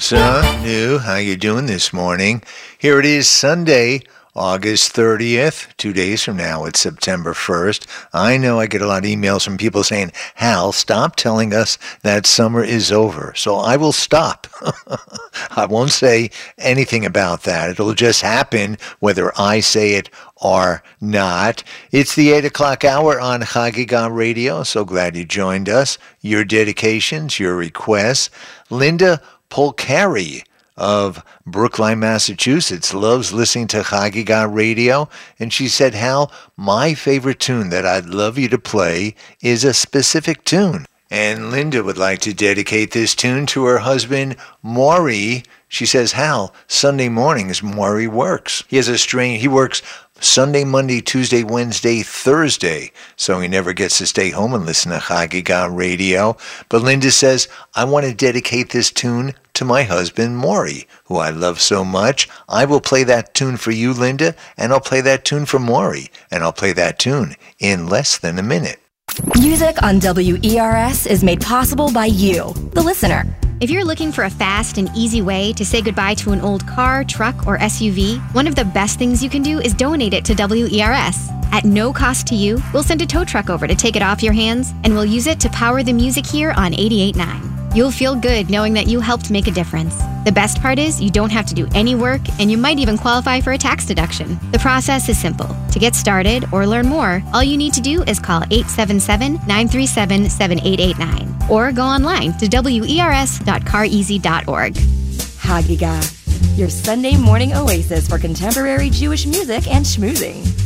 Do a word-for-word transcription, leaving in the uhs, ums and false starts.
So, new, how you doing this morning? Here it is, Sunday, August thirtieth. Two days from now, it's September first. I know I get a lot of emails from people saying, Hal, stop telling us that summer is over. So I will stop. I won't say anything about that. It'll just happen whether I say it or not. It's the eight o'clock hour on Chagiga Radio. So glad you joined us. Your dedications, your requests. Linda Polcari of Brookline, Massachusetts, loves listening to Chagiga Radio, and she said, Hal, my favorite tune that I'd love you to play is a specific tune. And Linda would like to dedicate this tune to her husband, Maury. She says, Hal, Sunday mornings, Maury works. He has a strange, he works Sunday, Monday, Tuesday, Wednesday, Thursday, so he never gets to stay home and listen to Chagiga Radio. But Linda says, I want to dedicate this tune to my husband, Maury, who I love so much. I will play that tune for you, Linda, and I'll play that tune for Maury, and I'll play that tune in less than a minute. Music on W E R S is made possible by you, the listener. If you're looking for a fast and easy way to say goodbye to an old car, truck, or S U V, one of the best things you can do is donate it to W E R S. At no cost to you, we'll send a tow truck over to take it off your hands, and we'll use it to power the music here on eighty-eight point nine. You'll feel good knowing that you helped make a difference. The best part is you don't have to do any work, and you might even qualify for a tax deduction. The process is simple. To get started or learn more, all you need to do is call eight seven seven, nine three seven, seven eight eight nine or go online to W E R S dot car easy dot org. Chagiga, your Sunday morning oasis for contemporary Jewish music and schmoozing.